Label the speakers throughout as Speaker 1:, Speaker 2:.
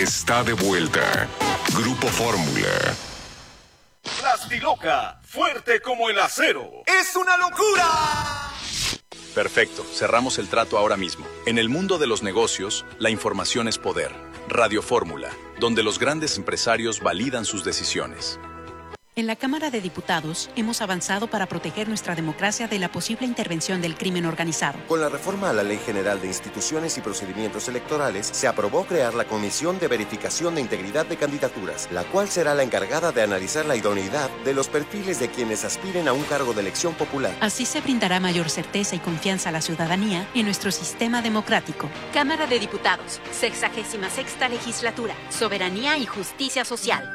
Speaker 1: Está de vuelta. Grupo Fórmula.
Speaker 2: Plastiloca, fuerte como el acero. ¡Es una locura!
Speaker 3: Perfecto, cerramos el trato ahora mismo. En el mundo de los negocios, la información es poder. Radio Fórmula, donde los grandes empresarios validan sus decisiones.
Speaker 4: En la Cámara de Diputados hemos avanzado para proteger nuestra democracia de la posible intervención del crimen organizado.
Speaker 5: Con la reforma a la Ley General de Instituciones y Procedimientos Electorales, se aprobó crear la Comisión de Verificación de Integridad de Candidaturas, la cual será la encargada de analizar la idoneidad de los perfiles de quienes aspiren a un cargo de elección popular.
Speaker 4: Así se brindará mayor certeza y confianza a la ciudadanía en nuestro sistema democrático. Cámara de Diputados, 66ª Legislatura, Soberanía y Justicia Social.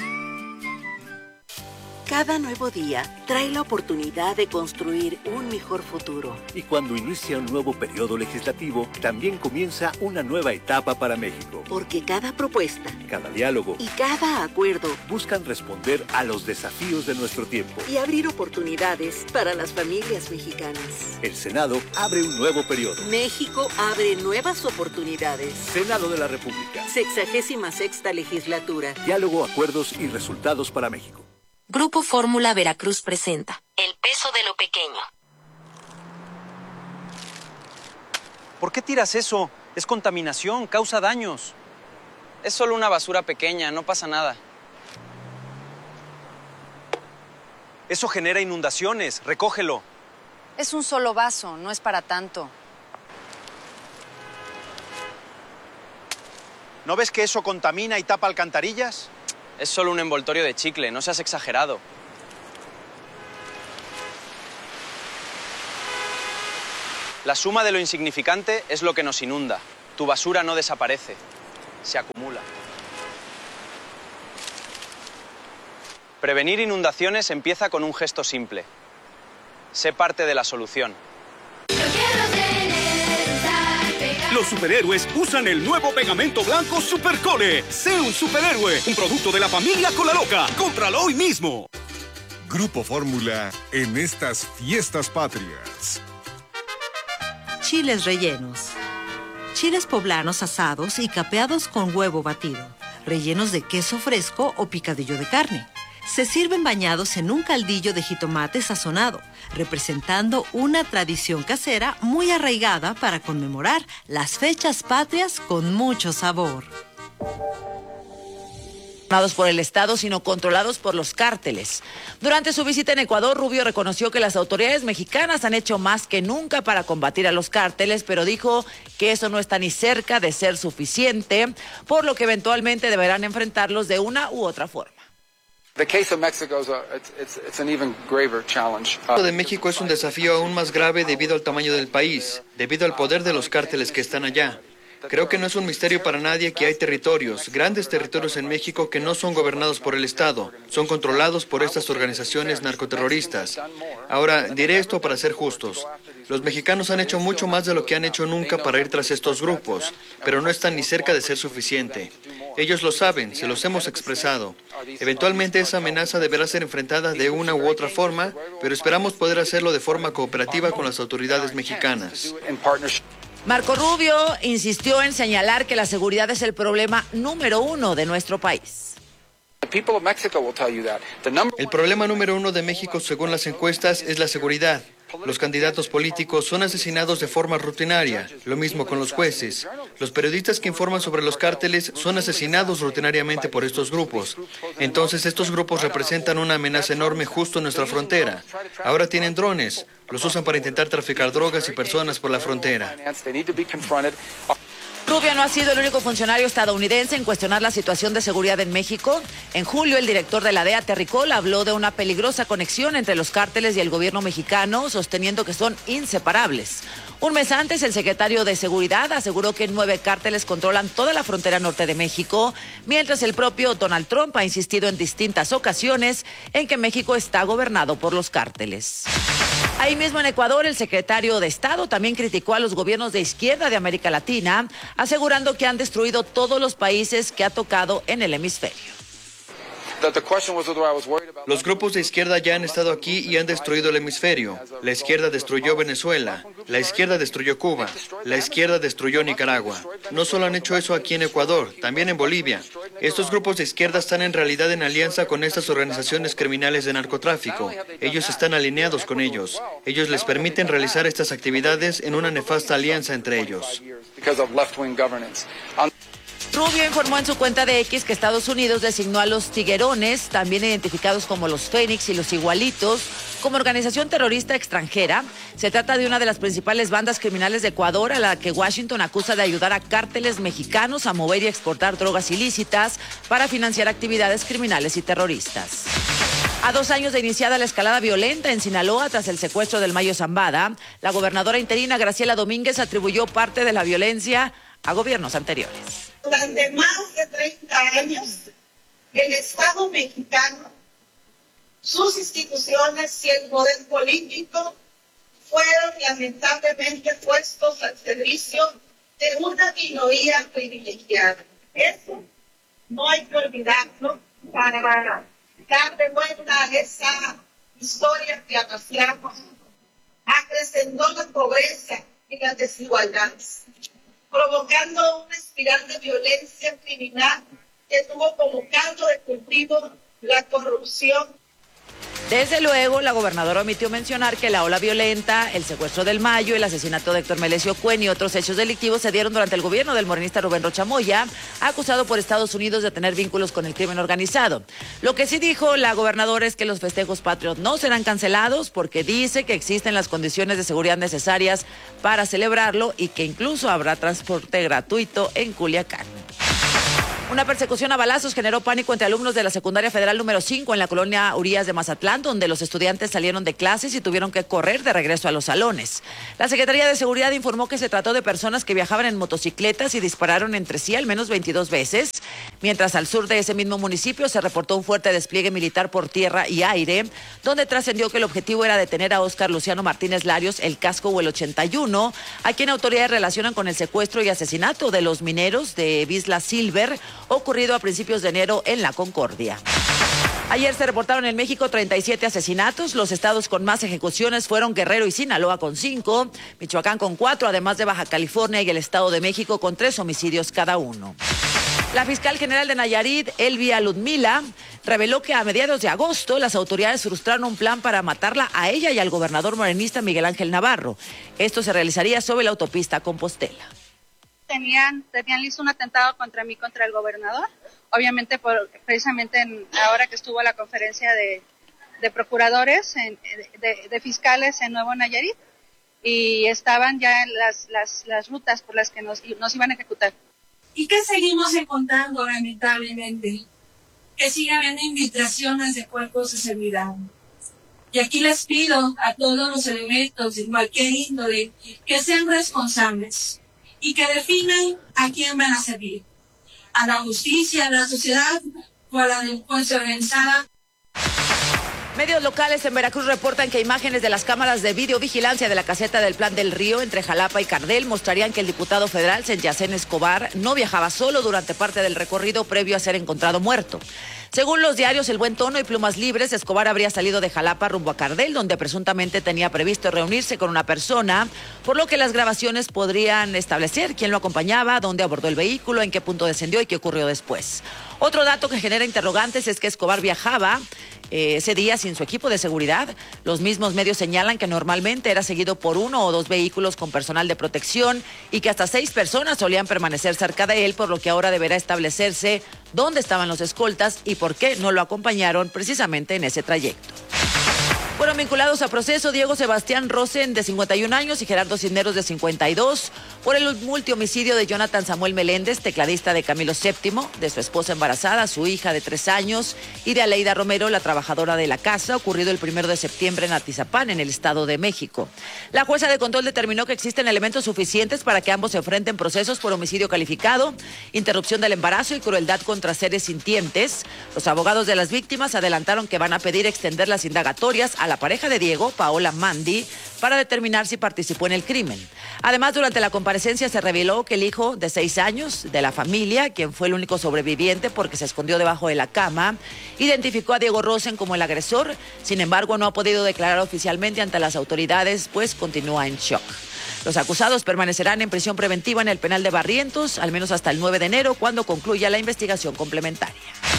Speaker 6: Cada nuevo día trae la oportunidad de construir un mejor futuro.
Speaker 7: Y cuando inicia un nuevo periodo legislativo, también comienza una nueva etapa para México.
Speaker 6: Porque cada propuesta,
Speaker 7: cada diálogo
Speaker 6: y cada acuerdo
Speaker 7: buscan responder a los desafíos de nuestro tiempo
Speaker 6: y abrir oportunidades para las familias mexicanas.
Speaker 7: El Senado abre un nuevo periodo.
Speaker 6: México abre nuevas oportunidades.
Speaker 7: Senado de la República.
Speaker 6: 66ª Legislatura.
Speaker 7: Diálogo, acuerdos y resultados para México.
Speaker 8: Grupo Fórmula Veracruz presenta El peso de lo pequeño.
Speaker 9: ¿Por qué tiras eso? Es contaminación, causa daños.
Speaker 10: Es solo una basura pequeña, no pasa nada.
Speaker 9: Eso genera inundaciones, recógelo.
Speaker 11: Es un solo vaso, no es para tanto.
Speaker 9: ¿No ves que eso contamina y tapa alcantarillas?
Speaker 10: Es solo un envoltorio de chicle, no seas exagerado. La suma de lo insignificante es lo que nos inunda. Tu basura no desaparece, se acumula. Prevenir inundaciones empieza con un gesto simple. Sé parte de la solución.
Speaker 2: Los superhéroes usan el nuevo pegamento blanco Supercole. Sé un superhéroe, un producto de la familia Colaloca. Cómpralo hoy mismo.
Speaker 1: Grupo Fórmula en estas fiestas patrias.
Speaker 12: Chiles rellenos. Chiles poblanos asados y capeados con huevo batido, rellenos de queso fresco o picadillo de carne. Se sirven bañados en un caldillo de jitomate sazonado, representando una tradición casera muy arraigada para conmemorar las fechas patrias con mucho sabor.
Speaker 13: Por el Estado, sino controlados por los cárteles. Durante su visita en Ecuador, Rubio reconoció que las autoridades mexicanas han hecho más que nunca para combatir a los cárteles, pero dijo que eso no está ni cerca de ser suficiente, por lo que eventualmente deberán enfrentarlos de una u otra forma.
Speaker 14: El caso
Speaker 15: de México es un desafío aún más grave debido al tamaño del país, debido al poder de los cárteles que están allá. Creo que no es un misterio para nadie que hay territorios, grandes territorios en México que no son gobernados por el Estado, son controlados por estas organizaciones narcoterroristas. Ahora, diré esto para ser justos. Los mexicanos han hecho mucho más de lo que han hecho nunca para ir tras estos grupos, pero no están ni cerca de ser suficiente. Ellos lo saben, se los hemos expresado. Eventualmente esa amenaza deberá ser enfrentada de una u otra forma, pero esperamos poder hacerlo de forma cooperativa con las autoridades mexicanas.
Speaker 13: Marco Rubio insistió en señalar que la seguridad es el problema número uno de nuestro país.
Speaker 15: El problema número uno de México, según las encuestas, es la seguridad. Los candidatos políticos son asesinados de forma rutinaria, lo mismo con los jueces. Los periodistas que informan sobre los cárteles son asesinados rutinariamente por estos grupos. Entonces estos grupos representan una amenaza enorme justo en nuestra frontera. Ahora tienen drones, los usan para intentar traficar drogas y personas por la frontera.
Speaker 13: Rubio no ha sido el único funcionario estadounidense en cuestionar la situación de seguridad en México. En julio, el director de la DEA, Terry Cole, habló de una peligrosa conexión entre los cárteles y el gobierno mexicano, sosteniendo que son inseparables. Un mes antes, el secretario de Seguridad aseguró que 9 cárteles controlan toda la frontera norte de México, mientras el propio Donald Trump ha insistido en distintas ocasiones en que México está gobernado por los cárteles. Ahí mismo en Ecuador, el secretario de Estado también criticó a los gobiernos de izquierda de América Latina, asegurando que han destruido todos los países que ha tocado en el hemisferio.
Speaker 15: Los grupos de izquierda ya han estado aquí y han destruido el hemisferio. La izquierda destruyó Venezuela, la izquierda destruyó Cuba, la izquierda destruyó Nicaragua. No solo han hecho eso aquí en Ecuador, también en Bolivia. Estos grupos de izquierda están en realidad en alianza con estas organizaciones criminales de narcotráfico. Ellos están alineados con ellos. Ellos les permiten realizar estas actividades en una nefasta alianza entre ellos.
Speaker 13: Rubio informó en su cuenta de X que Estados Unidos designó a los Tiguerones, también identificados como los Fénix y los Igualitos, como organización terrorista extranjera. Se trata de una de las principales bandas criminales de Ecuador, a la que Washington acusa de ayudar a cárteles mexicanos a mover y exportar drogas ilícitas para financiar actividades criminales y terroristas. A 2 años de iniciada la escalada violenta en Sinaloa tras el secuestro del Mayo Zambada, la gobernadora interina Graciela Domínguez atribuyó parte de la violencia a gobiernos anteriores.
Speaker 14: Durante más de 30 años, el Estado mexicano, sus instituciones y el poder político fueron lamentablemente puestos al servicio de una minoría privilegiada. Eso no hay que olvidarlo para darle vuelta a esa historia que arrastramos. Acrecentó la pobreza y las desigualdades, provocando una espiral de violencia criminal que tuvo como caldo de cultivo la corrupción.
Speaker 13: Desde luego, la gobernadora omitió mencionar que la ola violenta, el secuestro del Mayo, el asesinato de Héctor Melesio Cuen y otros hechos delictivos se dieron durante el gobierno del morenista Rubén Rocha Moya, acusado por Estados Unidos de tener vínculos con el crimen organizado. Lo que sí dijo la gobernadora es que los festejos patrios no serán cancelados porque dice que existen las condiciones de seguridad necesarias para celebrarlo y que incluso habrá transporte gratuito en Culiacán. Una persecución a balazos generó pánico entre alumnos de la Secundaria Federal número 5 en la colonia Urias de Mazatlán, donde los estudiantes salieron de clases y tuvieron que correr de regreso a los salones. La Secretaría de Seguridad informó que se trató de personas que viajaban en motocicletas y dispararon entre sí al menos 22 veces, mientras al sur de ese mismo municipio se reportó un fuerte despliegue militar por tierra y aire, donde trascendió que el objetivo era detener a Óscar Luciano Martínez Larios, el Casco o el 81, a quien autoridades relacionan con el secuestro y asesinato de los mineros de Visla Silver, ocurrido a principios de enero en La Concordia. Ayer se reportaron en México 37 asesinatos. Los estados con más ejecuciones fueron Guerrero y Sinaloa con 5, Michoacán con 4, además de Baja California y el Estado de México con 3 homicidios cada uno. La fiscal general de Nayarit, Elvia Ludmila, reveló que a mediados de agosto las autoridades frustraron un plan para matarla a ella y al gobernador morenista Miguel Ángel Navarro. Esto se realizaría sobre la autopista Compostela.
Speaker 16: Tenían listo un atentado contra mí, contra el gobernador, obviamente precisamente ahora que estuvo la conferencia de procuradores, de fiscales en Nuevo Nayarit, y estaban ya las rutas por las que nos iban a ejecutar.
Speaker 17: ¿Y qué seguimos encontrando lamentablemente? Que sigue habiendo infiltraciones de cuerpos de seguridad. Y aquí les pido a todos los elementos de cualquier índole que sean responsables y que definan a quién van a servir, a la justicia, a la sociedad o a la delincuencia organizada.
Speaker 13: Medios locales en Veracruz reportan que imágenes de las cámaras de videovigilancia de la caseta del Plan del Río entre Jalapa y Cardel mostrarían que el diputado federal Senyacén Escobar no viajaba solo durante parte del recorrido previo a ser encontrado muerto. Según los diarios El Buen Tono y Plumas Libres, Escobar habría salido de Jalapa rumbo a Cardel, donde presuntamente tenía previsto reunirse con una persona, por lo que las grabaciones podrían establecer quién lo acompañaba, dónde abordó el vehículo, en qué punto descendió y qué ocurrió después. Otro dato que genera interrogantes es que Escobar viajaba ese día sin su equipo de seguridad. Los mismos medios señalan que normalmente era seguido por 1 o 2 vehículos con personal de protección y que hasta 6 personas solían permanecer cerca de él, por lo que ahora deberá establecerse dónde estaban los escoltas y por qué no lo acompañaron precisamente en ese trayecto. Fueron vinculados a proceso Diego Sebastián Rosen, de 51 años, y Gerardo Cisneros, de 52, por el multihomicidio de Jonathan Samuel Meléndez, tecladista de Camilo VII, de su esposa embarazada, su hija de 3 años, y de Aleida Romero, la trabajadora de la casa, ocurrido el 1 de septiembre en Atizapán, en el Estado de México. La jueza de control determinó que existen elementos suficientes para que ambos se enfrenten procesos por homicidio calificado, interrupción del embarazo y crueldad contra seres sintientes. Los abogados de las víctimas adelantaron que van a pedir extender las indagatorias a la pareja pareja de Diego, Paola Mandi, para determinar si participó en el crimen. Además, durante la comparecencia se reveló que el hijo de 6 años de la familia, quien fue el único sobreviviente porque se escondió debajo de la cama, identificó a Diego Rosen como el agresor. Sin embargo, no ha podido declarar oficialmente ante las autoridades, pues continúa en shock. Los acusados permanecerán en prisión preventiva en el penal de Barrientos, al menos hasta el 9 de enero, cuando concluya la investigación complementaria.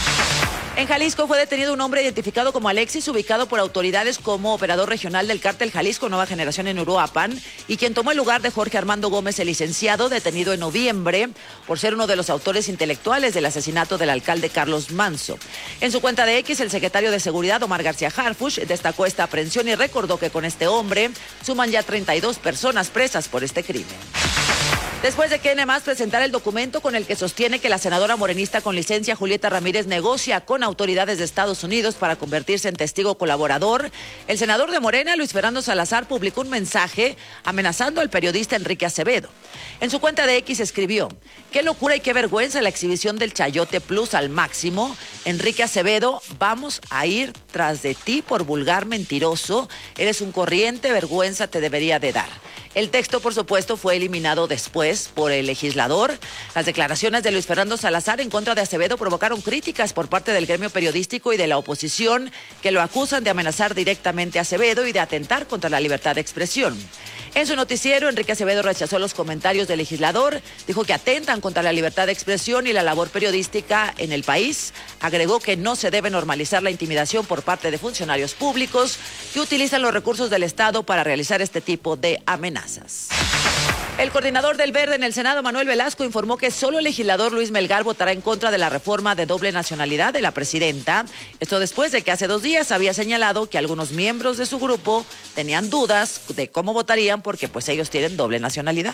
Speaker 13: En Jalisco fue detenido un hombre identificado como Alexis, ubicado por autoridades como operador regional del cártel Jalisco Nueva Generación en Uruapan, y quien tomó el lugar de Jorge Armando Gómez, el licenciado, detenido en noviembre por ser uno de los autores intelectuales del asesinato del alcalde Carlos Manso. En su cuenta de X, el secretario de Seguridad, Omar García Harfuch, destacó esta aprehensión y recordó que con este hombre suman ya 32 personas presas por este crimen. Después de que N+ presentara el documento con el que sostiene que la senadora morenista con licencia Julieta Ramírez negocia con autoridades de Estados Unidos para convertirse en testigo colaborador, el senador de Morena, Luis Fernando Salazar, publicó un mensaje amenazando al periodista Enrique Acevedo. En su cuenta de X escribió: "Qué locura y qué vergüenza la exhibición del Chayote Plus al máximo. Enrique Acevedo, vamos a ir tras de ti por vulgar mentiroso. Eres un corriente, vergüenza te debería de dar". El texto, por supuesto, fue eliminado después por el legislador. Las declaraciones de Luis Fernando Salazar en contra de Acevedo provocaron críticas por parte del gremio periodístico y de la oposición, que lo acusan de amenazar directamente a Acevedo y de atentar contra la libertad de expresión. En su noticiero, Enrique Acevedo rechazó los comentarios del legislador, dijo que atentan contra la libertad de expresión y la labor periodística en el país. Agregó que no se debe normalizar la intimidación por parte de funcionarios públicos que utilizan los recursos del Estado para realizar este tipo de amenazas. El coordinador del Verde en el Senado, Manuel Velasco, informó que solo el legislador Luis Melgar votará en contra de la reforma de doble nacionalidad de la presidenta. Esto después de que hace 2 días había señalado que algunos miembros de su grupo tenían dudas de cómo votarían porque pues ellos tienen doble nacionalidad.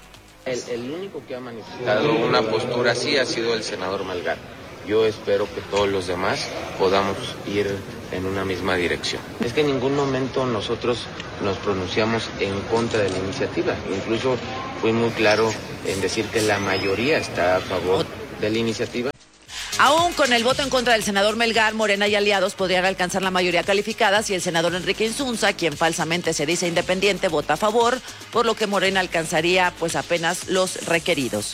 Speaker 18: El único que ha manifestado una postura así ha sido el senador Melgar. Yo espero que todos los demás podamos ir en una misma dirección. Es que en ningún momento nosotros nos pronunciamos en contra de la iniciativa. Incluso fui muy claro en decir que la mayoría está a favor de la iniciativa.
Speaker 13: Aún con el voto en contra del senador Melgar, Morena y aliados podrían alcanzar la mayoría calificada si el senador Enrique Insunza, quien falsamente se dice independiente, vota a favor, por lo que Morena alcanzaría pues apenas los requeridos.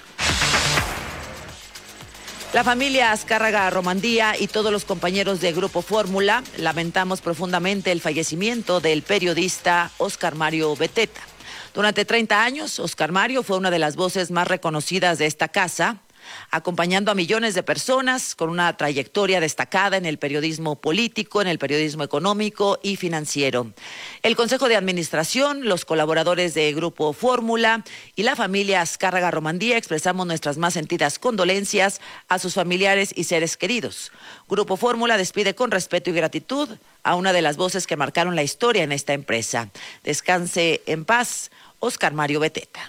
Speaker 13: La familia Azcárraga Romandía y todos los compañeros de Grupo Fórmula lamentamos profundamente el fallecimiento del periodista Óscar Mario Beteta. Durante 30 años, Óscar Mario fue una de las voces más reconocidas de esta casa, acompañando a millones de personas con una trayectoria destacada en el periodismo político, en el periodismo económico y financiero. El Consejo de Administración, los colaboradores de Grupo Fórmula y la familia Azcárraga Romandía expresamos nuestras más sentidas condolencias a sus familiares y seres queridos. Grupo Fórmula despide con respeto y gratitud a una de las voces que marcaron la historia en esta empresa. Descanse en paz, Óscar Mario Beteta.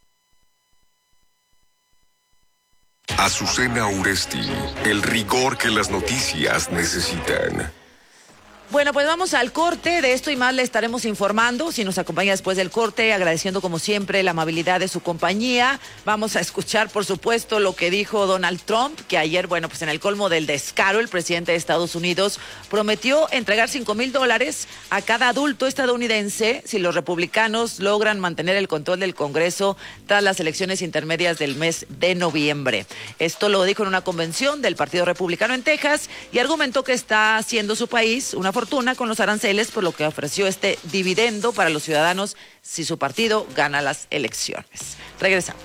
Speaker 1: Azucena Uresti, el rigor que las noticias necesitan.
Speaker 13: Bueno, pues vamos al corte. De esto y más le estaremos informando. Si nos acompaña después del corte, agradeciendo como siempre la amabilidad de su compañía. Vamos a escuchar, por supuesto, lo que dijo Donald Trump, que ayer, bueno, pues en el colmo del descaro, el presidente de Estados Unidos prometió entregar $5,000 a cada adulto estadounidense si los republicanos logran mantener el control del Congreso tras las elecciones intermedias del mes de noviembre. Esto lo dijo en una convención del Partido Republicano en Texas y argumentó que está haciendo su país una fortuna con los aranceles, por lo que ofreció este dividendo para los ciudadanos si su partido gana las elecciones. Regresamos.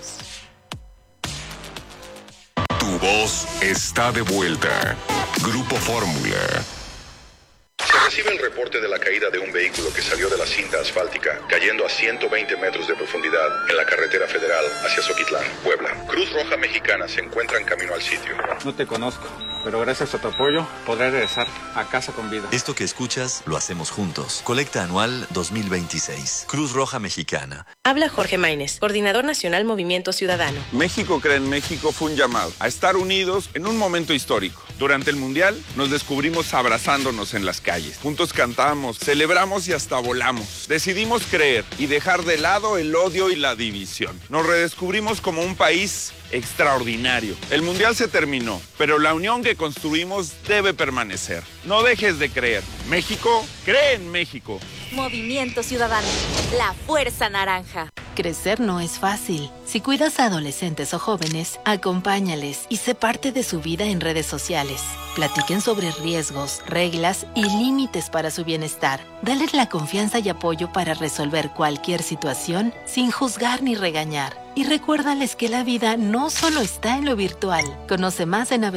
Speaker 1: Tu voz está de vuelta. Grupo Fórmula.
Speaker 19: Se recibe el reporte de la caída de un vehículo que salió de la cinta asfáltica, cayendo a 120 metros de profundidad en la carretera federal hacia Zoquitlán, Puebla. Cruz Roja Mexicana se encuentra en camino al sitio.
Speaker 20: No te conozco, pero gracias a tu apoyo podré regresar a casa con vida.
Speaker 21: Esto que escuchas lo hacemos juntos. Colecta anual 2026. Cruz Roja Mexicana.
Speaker 22: Habla Jorge Maínez, Coordinador Nacional Movimiento Ciudadano.
Speaker 23: México Cree en México fue un llamado a estar unidos en un momento histórico. Durante el Mundial nos descubrimos abrazándonos en las calles. Juntos cantamos, celebramos y hasta volamos. Decidimos creer y dejar de lado el odio y la división. Nos redescubrimos como un país extraordinario. El Mundial se terminó, pero la unión que construimos debe permanecer. No dejes de creer. México, cree en México.
Speaker 3: Movimiento Ciudadano, la fuerza naranja.
Speaker 4: Crecer no es fácil. Si cuidas a adolescentes o jóvenes, acompáñales y sé parte de su vida en redes sociales. Platiquen sobre riesgos, reglas y límites para su bienestar. Dales la confianza y apoyo para resolver cualquier situación sin juzgar ni regañar. Y recuérdales que la vida no solo está en lo virtual. Conoce más en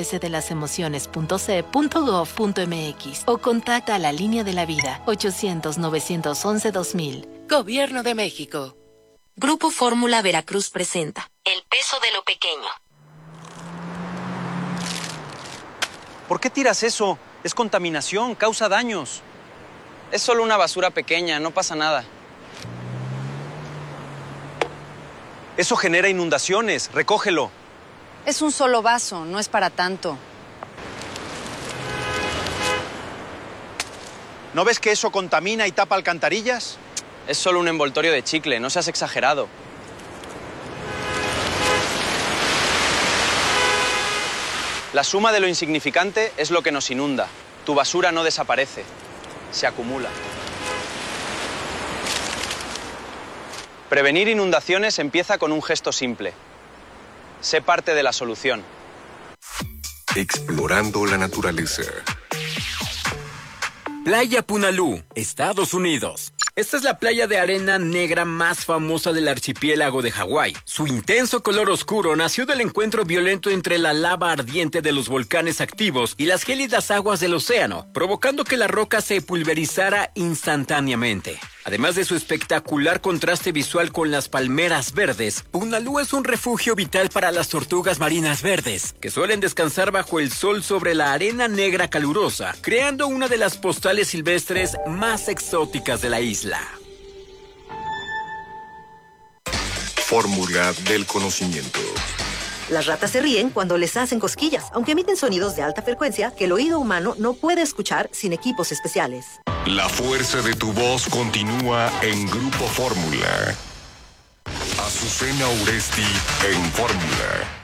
Speaker 4: abcdelasemociones.ce.gov.mx o contacta a la Línea de la Vida 800-911-2000.
Speaker 8: Gobierno de México. Grupo Fórmula Veracruz presenta El peso de lo pequeño.
Speaker 9: ¿Por qué tiras eso? Es contaminación, causa daños.
Speaker 10: Es solo una basura pequeña, no pasa nada.
Speaker 9: Eso genera inundaciones, recógelo.
Speaker 11: Es un solo vaso, no es para tanto.
Speaker 9: ¿No ves que eso contamina y tapa alcantarillas?
Speaker 10: Es solo un envoltorio de chicle, no seas exagerado. La suma de lo insignificante es lo que nos inunda. Tu basura no desaparece, se acumula. Prevenir inundaciones empieza con un gesto simple. Sé parte de la solución.
Speaker 1: Explorando la naturaleza.
Speaker 5: Playa Punalú, Estados Unidos. Esta es la playa de arena negra más famosa del archipiélago de Hawái. Su intenso color oscuro nació del encuentro violento entre la lava ardiente de los volcanes activos y las gélidas aguas del océano, provocando que la roca se pulverizara instantáneamente. Además de su espectacular contraste visual con las palmeras verdes, Punalú es un refugio vital para las tortugas marinas verdes, que suelen descansar bajo el sol sobre la arena negra calurosa, creando una de las postales silvestres más exóticas de la isla.
Speaker 1: Fórmula del conocimiento.
Speaker 24: Las ratas se ríen cuando les hacen cosquillas, aunque emiten sonidos de alta frecuencia que el oído humano no puede escuchar sin equipos especiales.
Speaker 1: La fuerza de tu voz continúa en Grupo Fórmula. Azucena Uresti en Fórmula.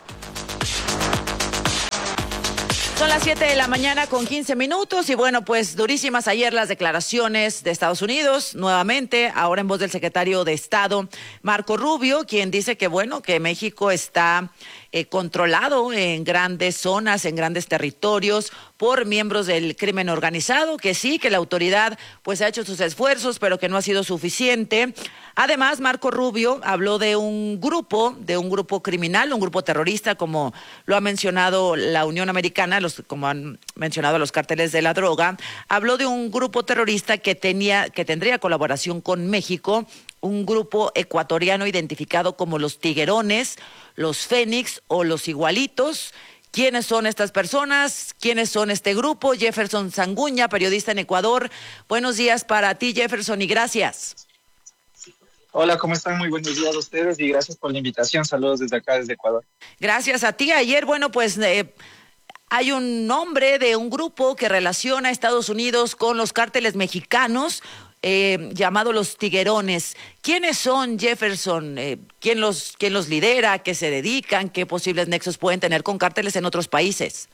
Speaker 13: Son las 7 de la mañana con 15 minutos y bueno, pues durísimas ayer las declaraciones de Estados Unidos, nuevamente, ahora en voz del secretario de Estado, Marco Rubio, quien dice que bueno, que México está controlado en grandes zonas, en grandes territorios por miembros del crimen organizado, que sí, que la autoridad pues ha hecho sus esfuerzos, pero que no ha sido suficiente. Además, Marco Rubio habló de un grupo criminal, un grupo terrorista, como lo ha mencionado la Unión Americana, como han mencionado los cárteles de la droga. Habló de un grupo terrorista que tendría colaboración con México, un grupo ecuatoriano identificado como los Tiguerones, los Fénix o los Igualitos. ¿Quiénes son estas personas? ¿Quiénes son este grupo? Jefferson Sanguña, periodista en Ecuador. Buenos días para ti, Jefferson, y gracias.
Speaker 25: Hola, ¿cómo están? Muy buenos días a ustedes y gracias por la invitación. Saludos desde acá, desde Ecuador.
Speaker 13: Gracias a ti. Ayer, bueno, pues hay un nombre de un grupo que relaciona a Estados Unidos con los cárteles mexicanos, llamado los Tiguerones. ¿Quiénes son, Jefferson? ¿Quién los lidera? ¿A qué se dedican? ¿Qué posibles nexos pueden tener con cárteles en otros países?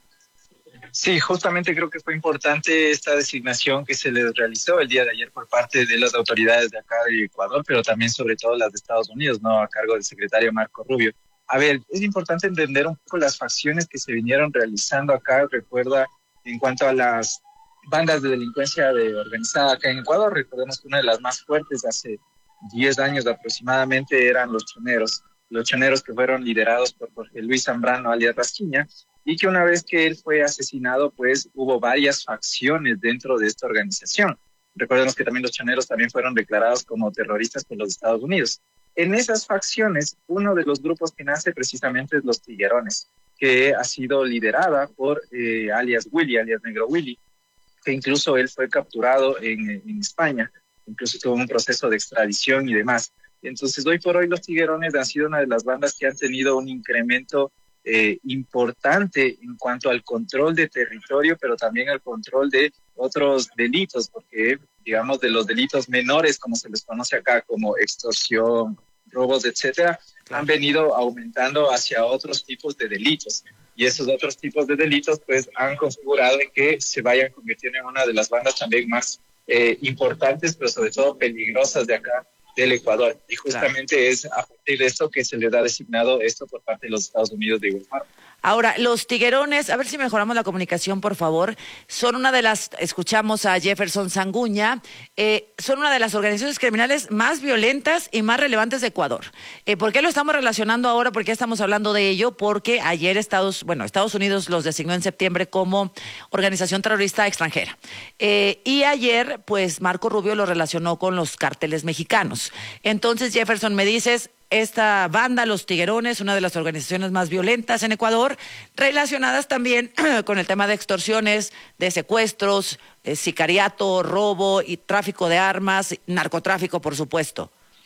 Speaker 25: Sí, justamente creo que fue importante esta designación que se les realizó el día de ayer por parte de las autoridades de acá de Ecuador, pero también sobre todo las de Estados Unidos, ¿no? A cargo del secretario Marco Rubio. A ver, es importante entender un poco las facciones que se vinieron realizando acá. Recuerda, en cuanto a las bandas de delincuencia organizada acá en Ecuador, recordemos que una de las más fuertes hace 10 años aproximadamente eran los choneros que fueron liderados por Jorge Luis Zambrano alias Rasquiña, y que una vez que él fue asesinado, pues hubo varias facciones dentro de esta organización. Recordemos que también los choneros también fueron declarados como terroristas por los Estados Unidos. En esas facciones, uno de los grupos que nace precisamente es los Tiguerones, que ha sido liderada por alias Negro Willy, que incluso él fue capturado en España, incluso tuvo un proceso de extradición y demás. Entonces, hoy por hoy los Tiguerones han sido una de las bandas que han tenido un incremento importante en cuanto al control de territorio, pero también al control de otros delitos, porque digamos de los delitos menores, como se les conoce acá, como extorsión, robos, etcétera, han venido aumentando hacia otros tipos de delitos. Y esos otros tipos de delitos pues han configurado en que se vayan convirtiendo en una de las bandas también más importantes, pero sobre todo peligrosas de acá del Ecuador. Y justamente es a partir de esto que se le da designado esto por parte de los Estados Unidos de igual forma.
Speaker 13: Ahora, los tiguerones, a ver si mejoramos la comunicación, por favor, son una de las, escuchamos a Jefferson Sanguña, son una de las organizaciones criminales más violentas y más relevantes de Ecuador. ¿Por qué lo estamos relacionando ahora? ¿Por qué estamos hablando de ello? Porque ayer Estados Unidos los designó en septiembre como organización terrorista extranjera. Y ayer, pues, Marco Rubio lo relacionó con los cárteles mexicanos. Entonces, Jefferson, me dices, esta banda, los Tiguerones, una de las organizaciones más violentas en Ecuador, relacionadas también con el tema de extorsiones, de secuestros, sicariato, robo y tráfico de armas, narcotráfico, por supuesto.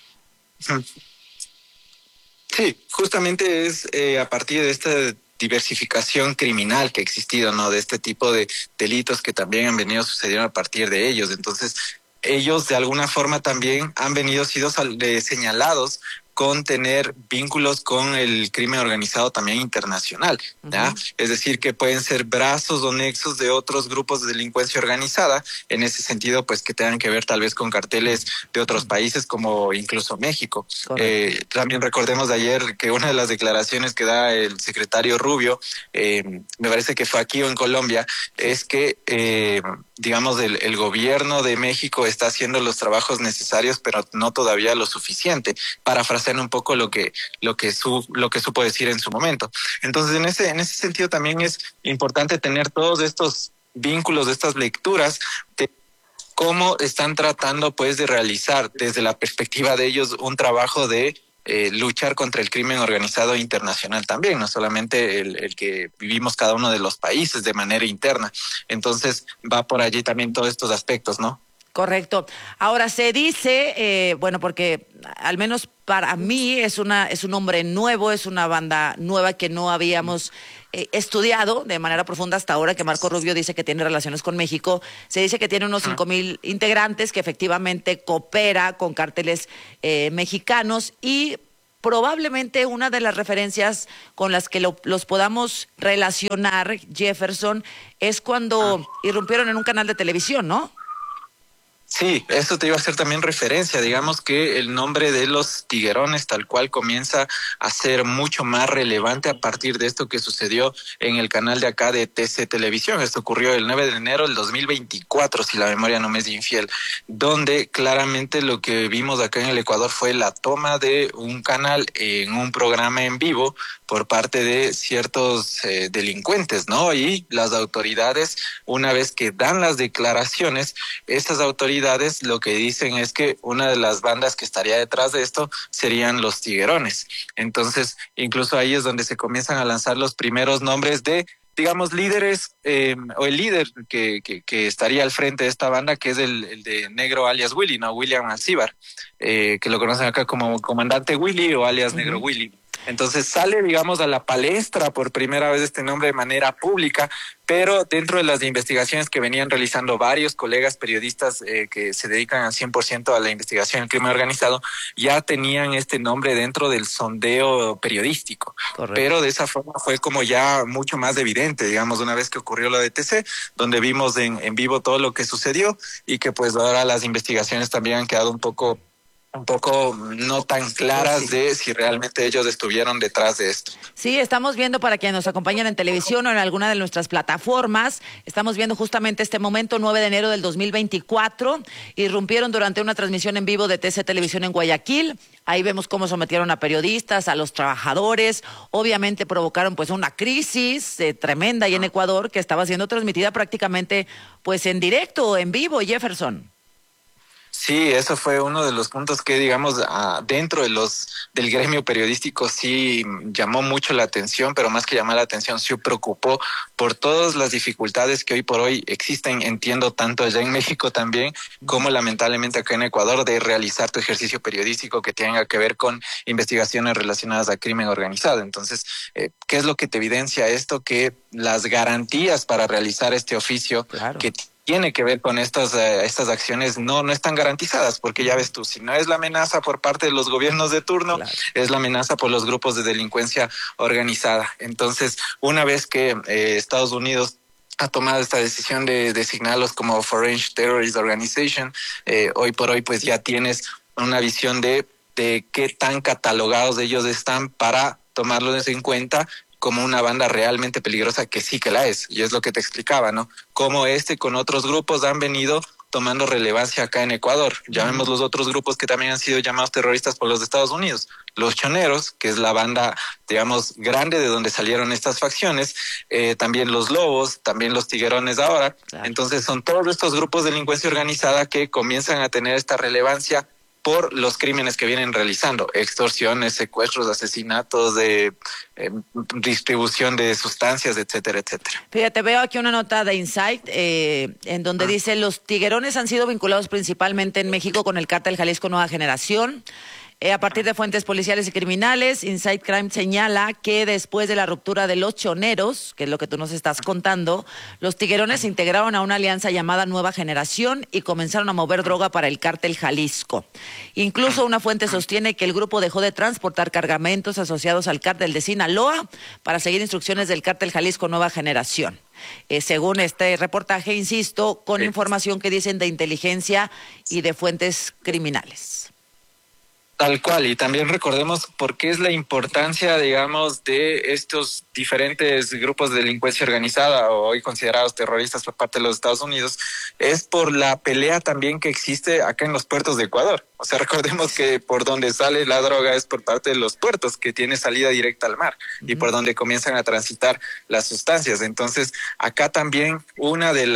Speaker 2: Sí, justamente es a partir de esta diversificación criminal que ha existido, ¿no? De este tipo de delitos que también han venido sucediendo a partir de ellos. Entonces, ellos de alguna forma también han sido señalados con tener vínculos con el crimen organizado también internacional, ¿ya? Es decir, que pueden ser brazos o nexos de otros grupos de delincuencia organizada, en ese sentido, pues que tengan que ver tal vez con carteles de otros países como incluso México. También recordemos de ayer que una de las declaraciones que da el secretario Rubio, me parece que fue aquí o en Colombia, es que digamos, el gobierno de México está haciendo los trabajos necesarios, pero no todavía lo suficiente, parafraseando un poco lo que supo decir en su momento. Entonces, en ese sentido también es importante tener todos estos vínculos, estas lecturas de cómo están tratando, pues, de realizar desde la perspectiva de ellos un trabajo de luchar contra el crimen organizado internacional también, no solamente el que vivimos cada uno de los países de manera interna. Entonces va por allí también todos estos aspectos, ¿no?
Speaker 13: Correcto. Ahora se dice, bueno, porque al menos para mí es un nombre nuevo, es una banda nueva que no habíamos estudiado de manera profunda hasta ahora, que Marco Rubio dice que tiene relaciones con México. Se dice que tiene unos 5,000 integrantes, que efectivamente coopera con cárteles mexicanos, y probablemente una de las referencias con las que los podamos relacionar, Jefferson, es cuando irrumpieron en un canal de televisión, ¿no?
Speaker 2: Sí, eso te iba a hacer también referencia. Digamos que el nombre de los Tiguerones tal cual comienza a ser mucho más relevante a partir de esto que sucedió en el canal de acá de TC Televisión. Esto ocurrió el 9 de enero del 2024, si la memoria no me es infiel, donde claramente lo que vimos acá en el Ecuador fue la toma de un canal en un programa en vivo por parte de ciertos delincuentes, ¿no? Y las autoridades, una vez que dan las declaraciones, esas autoridades lo que dicen es que una de las bandas que estaría detrás de esto serían los Tiguerones. Entonces, incluso ahí es donde se comienzan a lanzar los primeros nombres de, digamos, líderes, o el líder que estaría al frente de esta banda, que es el de Negro alias Willy, ¿no? William Alcíbar, que lo conocen acá como Comandante Willy o alias Negro Willy. Entonces sale, digamos, a la palestra por primera vez este nombre de manera pública, pero dentro de las investigaciones que venían realizando varios colegas periodistas que se dedican al 100% a la investigación del crimen organizado, ya tenían este nombre dentro del sondeo periodístico. Correcto. Pero de esa forma fue como ya mucho más evidente, digamos, una vez que ocurrió lo de TC, donde vimos en vivo todo lo que sucedió y que pues ahora las investigaciones también han quedado un poco no tan claras de si realmente ellos estuvieron detrás de esto.
Speaker 13: Sí, estamos viendo, para quienes nos acompañan en televisión o en alguna de nuestras plataformas, estamos viendo justamente este momento, 9 de enero del 2024, irrumpieron durante una transmisión en vivo de TC Televisión en Guayaquil. Ahí vemos cómo sometieron a periodistas, a los trabajadores, obviamente provocaron pues una crisis tremenda ahí en Ecuador, que estaba siendo transmitida prácticamente pues en directo, en vivo, Jefferson.
Speaker 2: Sí, eso fue uno de los puntos que, digamos, dentro del gremio periodístico sí llamó mucho la atención, pero más que llamar la atención, sí preocupó por todas las dificultades que hoy por hoy existen, entiendo, tanto allá en México también, como lamentablemente acá en Ecuador, de realizar tu ejercicio periodístico que tenga que ver con investigaciones relacionadas a crimen organizado. Entonces, ¿qué es lo que te evidencia esto? Que las garantías para realizar este oficio, claro, que tiene que ver con estas acciones no están garantizadas, porque ya ves tú, si no es la amenaza por parte de los gobiernos de turno, es la amenaza por los grupos de delincuencia organizada. Entonces, una vez que Estados Unidos ha tomado esta decisión de designarlos como Foreign Terrorist Organization, hoy por hoy pues ya tienes una visión de qué tan catalogados ellos están para tomarlos en cuenta como una banda realmente peligrosa, que sí que la es, y es lo que te explicaba, ¿no? Cómo con otros grupos han venido tomando relevancia acá en Ecuador. Ya vemos los otros grupos que también han sido llamados terroristas por los de Estados Unidos. Los Choneros, que es la banda, digamos, grande de donde salieron estas facciones, también los Lobos, también los Tiguerones ahora. Claro. Entonces son todos estos grupos de delincuencia organizada que comienzan a tener esta relevancia por los crímenes que vienen realizando, extorsiones, secuestros, asesinatos, de distribución de sustancias, etcétera, etcétera.
Speaker 13: Fíjate, veo aquí una nota de Insight en donde dice: los tiguerones han sido vinculados principalmente en México con el cártel Jalisco Nueva Generación. A partir de fuentes policiales y criminales, Insight Crime señala que después de la ruptura de los choneros, que es lo que tú nos estás contando, los tiguerones se integraron a una alianza llamada Nueva Generación y comenzaron a mover droga para el cártel Jalisco. Incluso una fuente sostiene que el grupo dejó de transportar cargamentos asociados al cártel de Sinaloa para seguir instrucciones del cártel Jalisco Nueva Generación. Según este reportaje, insisto, con información que dicen de inteligencia y de fuentes criminales.
Speaker 2: Tal cual, y también recordemos por qué es la importancia, digamos, de estos diferentes grupos de delincuencia organizada, o hoy considerados terroristas por parte de los Estados Unidos, es por la pelea también que existe acá en los puertos de Ecuador. O sea, recordemos que por donde sale la droga es por parte de los puertos, que tiene salida directa al mar, y por donde comienzan a transitar las sustancias. Entonces, acá también uno de